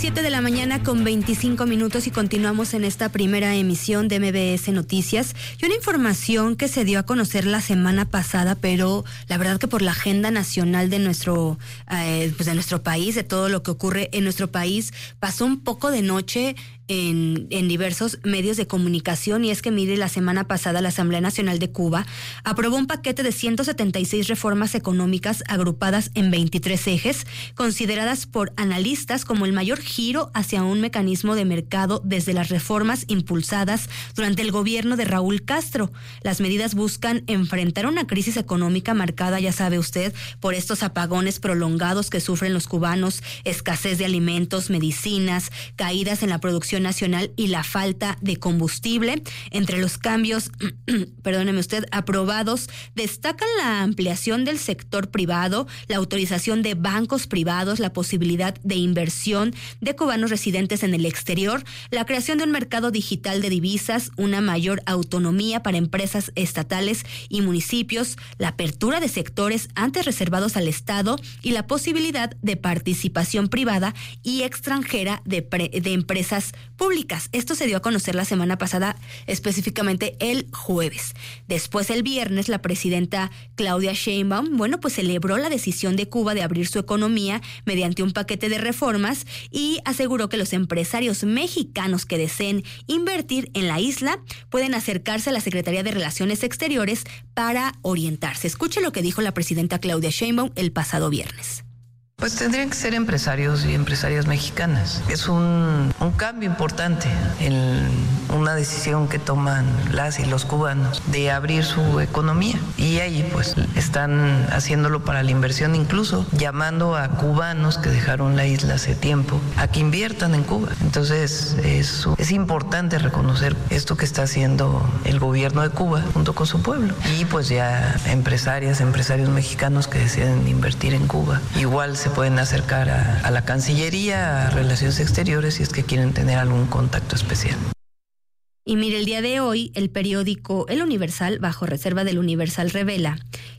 7 de la mañana con 25 minutos y continuamos en esta primera emisión de MBS Noticias. Y una información que se dio a conocer la semana pasada, pero la verdad que por la agenda nacional de nuestro país, de todo lo que ocurre en nuestro país, pasó un poco de noche en diversos medios de comunicación. Y es que, mire, la semana pasada la Asamblea Nacional de Cuba aprobó un paquete de 176 reformas económicas agrupadas en 23 ejes, consideradas por analistas como el mayor giro hacia un mecanismo de mercado desde las reformas impulsadas durante el gobierno de Raúl Castro. Las medidas buscan enfrentar una crisis económica marcada, ya sabe usted, por estos apagones prolongados que sufren los cubanos, escasez de alimentos, medicinas, caídas en la producción nacional y la falta de combustible. Entre los cambios, perdóneme usted, aprobados, destacan la ampliación del sector privado, la autorización de bancos privados, la posibilidad de inversión de cubanos residentes en el exterior, la creación de un mercado digital de divisas, una mayor autonomía para empresas estatales y municipios, la apertura de sectores antes reservados al Estado y la posibilidad de participación privada y extranjera de empresas públicas. Esto se dio a conocer la semana pasada, específicamente el jueves. Después, el viernes, la presidenta Claudia Sheinbaum, pues celebró la decisión de Cuba de abrir su economía mediante un paquete de reformas y aseguró que los empresarios mexicanos que deseen invertir en la isla pueden acercarse a la Secretaría de Relaciones Exteriores para orientarse. Escuche lo que dijo la presidenta Claudia Sheinbaum el pasado viernes. Pues tendrían que ser empresarios y empresarias mexicanas. Es un cambio importante en una decisión que toman las y los cubanos de abrir su economía. Y ahí pues están haciéndolo para la inversión, incluso llamando a cubanos que dejaron la isla hace tiempo a que inviertan en Cuba. Entonces es importante reconocer esto que está haciendo el gobierno de Cuba junto con su pueblo. Y pues ya empresarios mexicanos que deciden invertir en Cuba, igual se pueden acercar a la Cancillería, a Relaciones Exteriores, si es que quieren tener algún contacto especial. Y mire, el día de hoy el periódico El Universal, bajo reserva del Universal, revela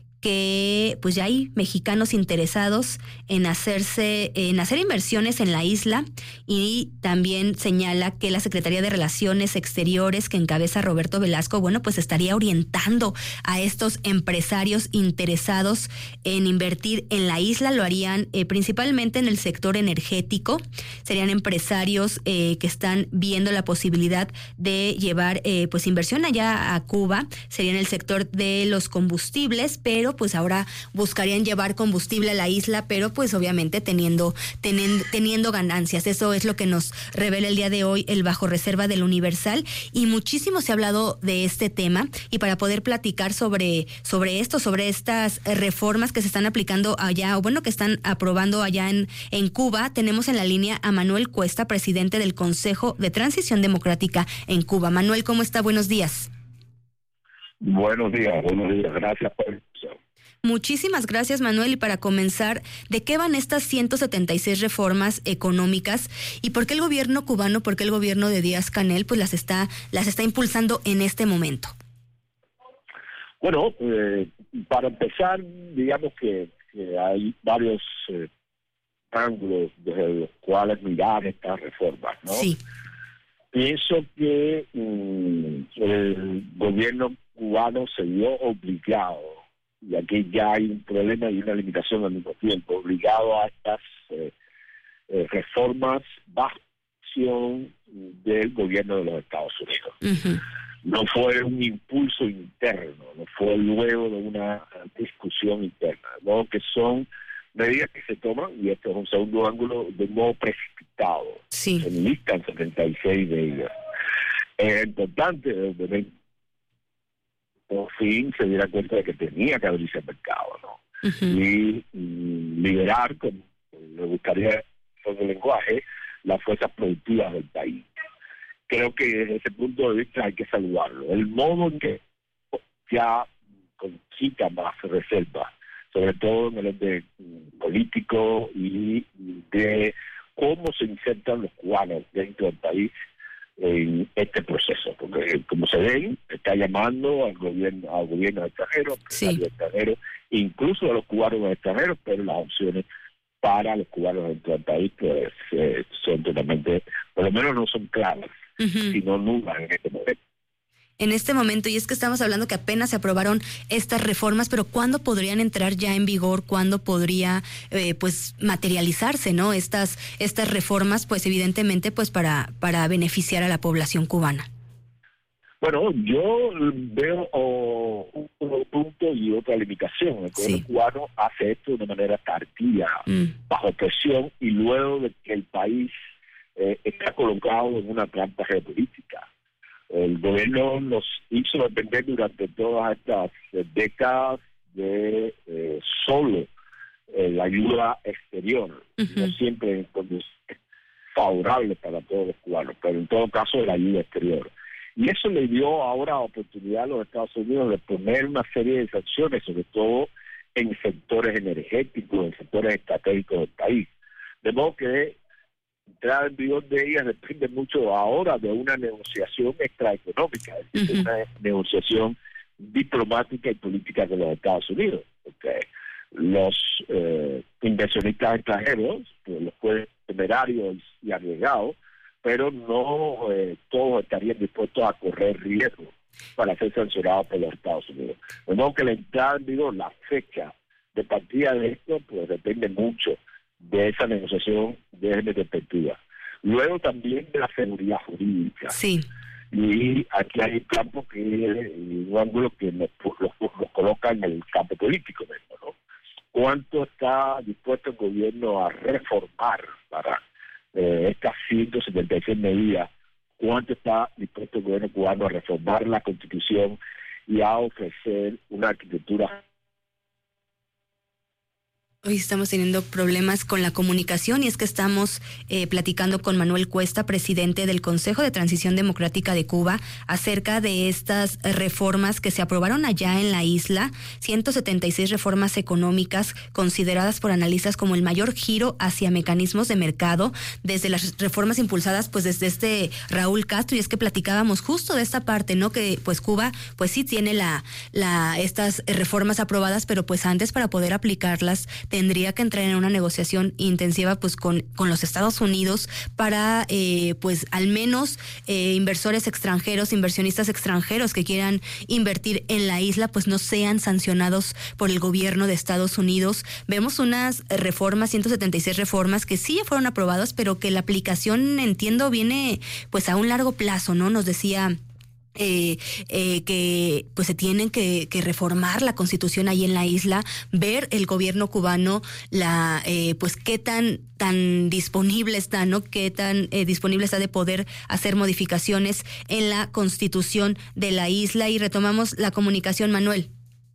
que pues ya hay mexicanos interesados en hacer inversiones en la isla, y también señala que la Secretaría de Relaciones Exteriores, que encabeza Roberto Velasco, pues estaría orientando a estos empresarios interesados en invertir en la isla. Lo harían principalmente en el sector energético. Serían empresarios que están viendo la posibilidad de llevar inversión allá a Cuba. Sería en el sector de los combustibles, pero pues ahora buscarían llevar combustible a la isla, pero pues obviamente teniendo ganancias. Eso es lo que nos revela el día de hoy el bajo reserva del Universal, y muchísimo se ha hablado de este tema. Y para poder platicar sobre estas reformas que se están aplicando allá, que están aprobando allá en Cuba, tenemos en la línea a Manuel Cuesta, presidente del Consejo de Transición Democrática en Cuba. Manuel, ¿cómo está? Buenos días. Buenos días, gracias por eso. Muchísimas gracias, Manuel. Y para comenzar, ¿de qué van estas 176 reformas económicas y por qué el gobierno cubano, por qué el gobierno de Díaz-Canel pues las está impulsando en este momento? Bueno, para empezar, digamos que hay varios ángulos desde los cuales mirar estas reformas, ¿no? Sí. Pienso que el gobierno cubano se vio obligado, y aquí ya hay un problema y una limitación al mismo tiempo, obligado a estas reformas bajo acción del gobierno de los Estados Unidos. Uh-huh. No fue un impulso interno, no fue luego de una discusión interna, ¿no? Que son medidas que se toman, y esto es un segundo ángulo, de modo precipitado. Sí. Se enlistan 76 de ellas. Es importante, obviamente, por fin se diera cuenta de que tenía que abrirse el mercado, ¿no? Uh-huh. Y liberar, como me gustaría con el lenguaje, las fuerzas productivas del país. Creo que desde ese punto de vista hay que saludarlo. El modo en que ya concita más reservas, sobre todo en el orden político y de cómo se insertan los cubanos dentro del país en este proceso, porque como se ven, está llamando al gobierno extranjero, sí, extranjero, incluso a los cubanos extranjeros, pero las opciones para los cubanos dentro del país pues son totalmente menos no son claras, sino nulas en este momento. En este momento, y es que estamos hablando que apenas se aprobaron estas reformas, pero ¿cuándo podrían entrar ya en vigor? ¿Cuándo podría pues materializarse, ¿no? Estas reformas, pues evidentemente pues para beneficiar a la población cubana. Bueno, yo veo un punto y otra limitación. El gobierno cubano hace esto de una manera tardía, bajo presión, y luego de que el país está colocado en una trampa geopolítica. El gobierno nos hizo depender durante todas estas décadas de solo la ayuda exterior, no siempre en condiciones favorables para todos los cubanos, pero en todo caso la ayuda exterior. Y eso le dio ahora oportunidad a los Estados Unidos de poner una serie de sanciones, sobre todo en sectores energéticos, en sectores estratégicos del país. De modo que entrar en vigor de ellas depende mucho ahora de una negociación extraeconómica, es decir, una negociación diplomática y política de los Estados Unidos. Porque los inversionistas extranjeros, pues, los pueden temerarios y arriesgados, pero no todos estarían dispuestos a correr riesgo para ser sancionados por los Estados Unidos. De modo que la entrada en vigor, la fecha de partida de esto, pues depende mucho de esa negociación desde perspectiva. Luego también de la seguridad jurídica. Sí. Y aquí hay un campo un ángulo que nos coloca en el campo político mismo, ¿no? ¿Cuánto está dispuesto el gobierno a reformar para estas 176 medidas? ¿Cuánto está dispuesto el gobierno cubano a reformar la Constitución y a ofrecer una arquitectura? Hoy estamos teniendo problemas con la comunicación y es que estamos platicando con Manuel Cuesta, presidente del Consejo de Transición Democrática de Cuba, acerca de estas reformas que se aprobaron allá en la isla, 176 reformas económicas consideradas por analistas como el mayor giro hacia mecanismos de mercado, desde las reformas impulsadas pues desde Raúl Castro, y es que platicábamos justo de esta parte, ¿no? Que pues Cuba pues sí tiene estas reformas aprobadas, pero pues antes para poder aplicarlas tendría que entrar en una negociación intensiva pues con los Estados Unidos para pues al menos inversores extranjeros, inversionistas extranjeros que quieran invertir en la isla pues no sean sancionados por el gobierno de Estados Unidos. Vemos unas reformas, 176 reformas que sí ya fueron aprobadas, pero que la aplicación, entiendo, viene pues a un largo plazo, ¿no? Nos decía que pues se tienen que reformar la Constitución ahí en la isla, ver el gobierno cubano pues qué tan disponible está, ¿no? Qué tan disponible está de poder hacer modificaciones en la Constitución de la isla. Y retomamos la comunicación, Manuel.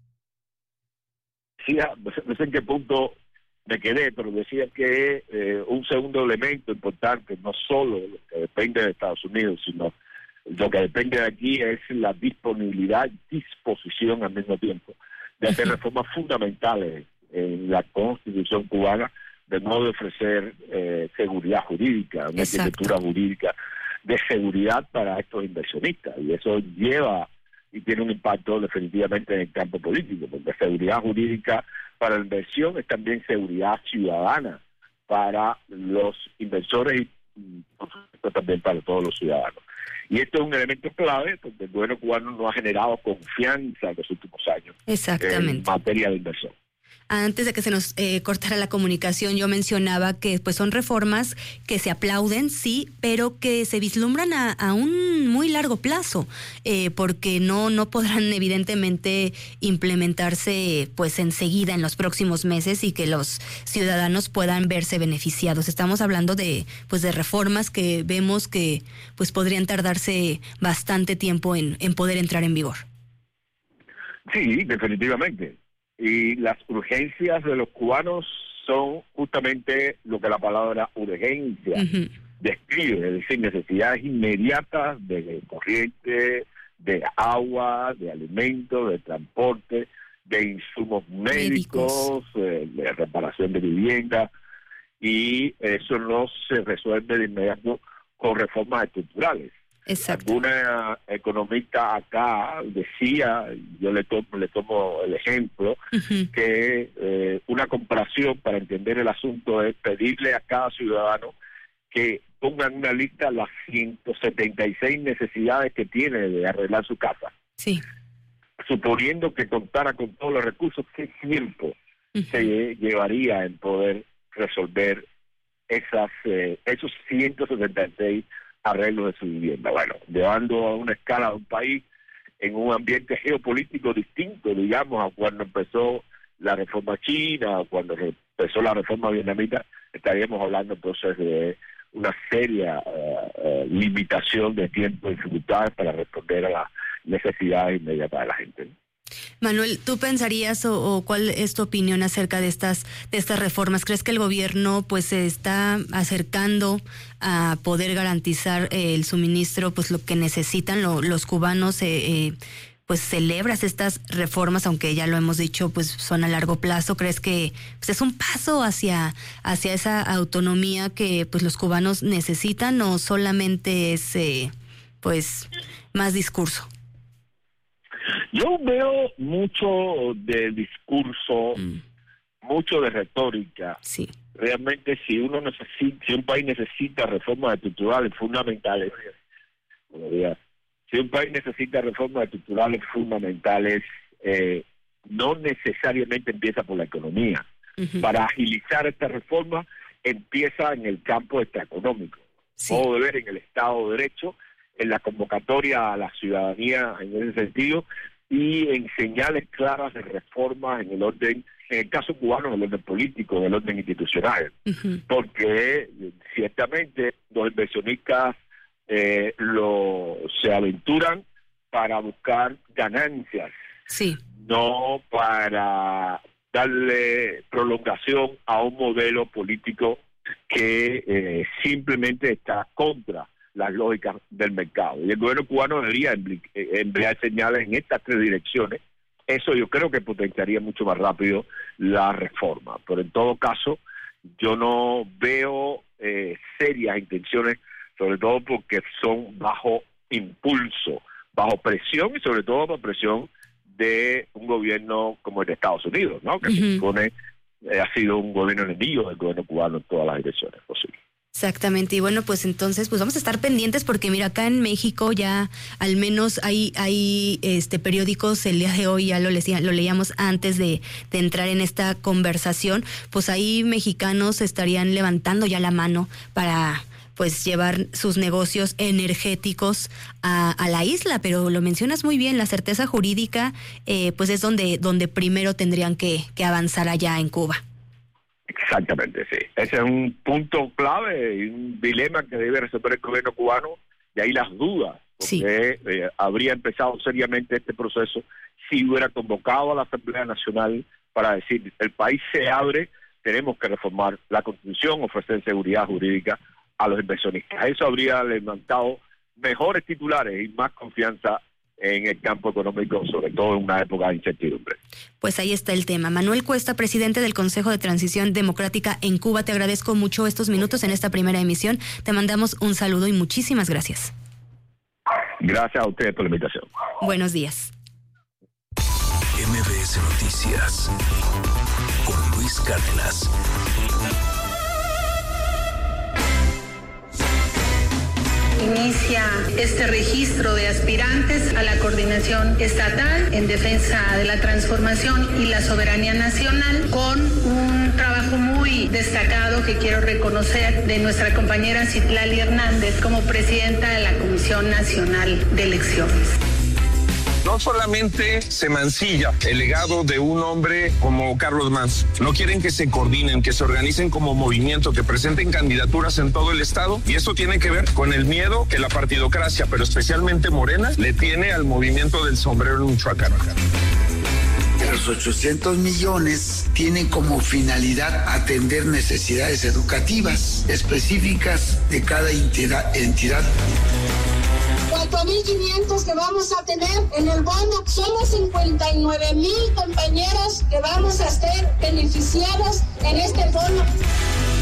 Sí, no sé en qué punto me quedé, pero decía que un segundo elemento importante, no solo lo que depende de Estados Unidos, sino lo que depende de aquí es la disponibilidad y disposición al mismo tiempo de hacer reformas fundamentales en la Constitución cubana, de modo de ofrecer seguridad jurídica, una arquitectura jurídica de seguridad para estos inversionistas. Y eso lleva y tiene un impacto definitivamente en el campo político, porque seguridad jurídica para la inversión es también seguridad ciudadana para los inversores y por supuesto también para todos los ciudadanos. Y esto es un elemento clave porque el gobierno cubano no ha generado confianza en los últimos años en materia de inversión. Antes de que se nos cortara la comunicación, yo mencionaba que pues son reformas que se aplauden, sí, pero que se vislumbran a un muy largo plazo, porque no podrán evidentemente implementarse pues enseguida en los próximos meses y que los ciudadanos puedan verse beneficiados. Estamos hablando de reformas que vemos que pues podrían tardarse bastante tiempo en poder entrar en vigor. Sí, definitivamente. Y las urgencias de los cubanos son justamente lo que la palabra urgencia describe, es decir, necesidades inmediatas de corriente, de agua, de alimentos, de transporte, de insumos médicos, de reparación de vivienda, y eso no se resuelve de inmediato con reformas estructurales. Exacto. Alguna economista acá decía, yo le tomo el ejemplo, que una comparación para entender el asunto es pedirle a cada ciudadano que ponga en una lista las 176 necesidades que tiene de arreglar su casa. Sí. Suponiendo que contara con todos los recursos, ¿qué tiempo se llevaría en poder resolver esos 176 arreglos de su vivienda? Bueno, llevando a una escala de un país en un ambiente geopolítico distinto, digamos, a cuando empezó la reforma china, o cuando empezó la reforma vietnamita, estaríamos hablando entonces de una seria limitación de tiempo y dificultades para responder a las necesidades inmediatas de la gente, ¿no? Manuel, ¿tú pensarías o cuál es tu opinión acerca de estas reformas? ¿Crees que el gobierno pues se está acercando a poder garantizar el suministro, pues lo que necesitan los cubanos? Pues celebras estas reformas, aunque ya lo hemos dicho, pues son a largo plazo. ¿Crees que pues, es un paso hacia esa autonomía que pues los cubanos necesitan, o solamente es pues más discurso? Yo veo mucho de discurso, mucho de retórica. Sí. Realmente, si un país necesita reformas estructurales fundamentales, si un país necesita reformas estructurales fundamentales, no necesariamente empieza por la economía. Para agilizar esta reforma, empieza en el campo económico. Sí. Modo de ver en el Estado de Derecho, en la convocatoria a la ciudadanía en ese sentido, y en señales claras de reformas en el orden, en el caso cubano, en el orden político, en el orden institucional. Porque ciertamente los inversionistas se aventuran para buscar ganancias, sí, no para darle prolongación a un modelo político que simplemente está contra las lógicas del mercado. Y el gobierno cubano debería emplear señales en estas tres direcciones. Eso yo creo que potenciaría mucho más rápido la reforma. Pero en todo caso, yo no veo serias intenciones, sobre todo porque son bajo impulso, bajo presión, y sobre todo bajo presión de un gobierno como el de Estados Unidos, ¿no? Que se supone ha sido un gobierno enemigo del gobierno cubano en todas las direcciones posibles. Exactamente, y bueno, pues entonces pues vamos a estar pendientes, porque mira, acá en México ya al menos hay periódicos, el día de hoy ya lo leíamos antes de entrar en esta conversación, pues ahí mexicanos estarían levantando ya la mano para pues llevar sus negocios energéticos a la isla, pero lo mencionas muy bien, la certeza jurídica pues es donde primero tendrían que avanzar allá en Cuba. Exactamente, sí. Ese es un punto clave y un dilema que debe resolver el gobierno cubano, y ahí las dudas, porque sí, habría empezado seriamente este proceso si hubiera convocado a la Asamblea Nacional para decir, el país se abre, tenemos que reformar la Constitución, ofrecer seguridad jurídica a los inversionistas. Eso habría levantado mejores titulares y más confianza en el campo económico, sobre todo en una época de incertidumbre. Pues ahí está el tema. Manuel Cuesta, presidente del Consejo de Transición Democrática en Cuba, te agradezco mucho estos minutos en esta primera emisión. Te mandamos un saludo y muchísimas gracias. Gracias a ustedes por la invitación. Buenos días. MBS Noticias con Luis Cárdenas. Inicia este registro de aspirantes a la coordinación estatal en defensa de la transformación y la soberanía nacional, con un trabajo muy destacado que quiero reconocer de nuestra compañera Citlali Hernández como presidenta de la Comisión Nacional de Elecciones. No solamente se mancilla el legado de un hombre como Carlos Manzo, no quieren que se coordinen, que se organicen como movimiento, que presenten candidaturas en todo el estado, y esto tiene que ver con el miedo que la partidocracia, pero especialmente Morena, le tiene al movimiento del sombrero en Michoacán. Los 800 millones tienen como finalidad atender necesidades educativas específicas de cada entidad. 4.500 que vamos a tener en el bono. Somos 59,000 compañeros que vamos a ser beneficiados en este bono.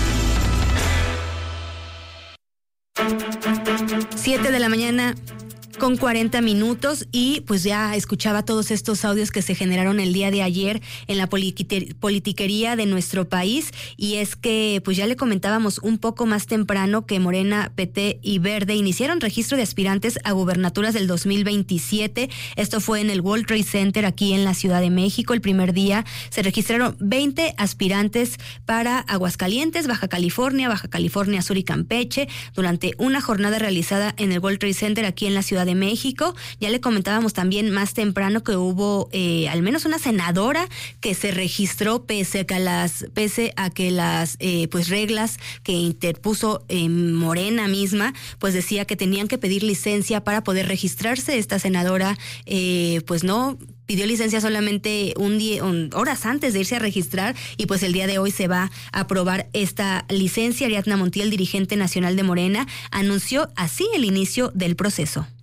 7 de la mañana con 40 minutos y pues ya escuchaba todos estos audios que se generaron el día de ayer en la politiquería de nuestro país, y es que pues ya le comentábamos un poco más temprano que Morena, PT y Verde iniciaron registro de aspirantes a gubernaturas del 2027. Esto fue en el World Trade Center aquí en la Ciudad de México. El primer día se registraron 20 aspirantes para Aguascalientes, Baja California Sur y Campeche durante una jornada realizada en el World Trade Center aquí en la Ciudad de México. Ya le comentábamos también más temprano que hubo al menos una senadora que se registró pese a que las pues reglas que interpuso Morena misma pues decía que tenían que pedir licencia para poder registrarse. Esta senadora pues no pidió licencia solamente horas antes de irse a registrar, y pues el día de hoy se va a aprobar esta licencia. Ariadna Montiel, dirigente nacional de Morena, anunció así el inicio del proceso.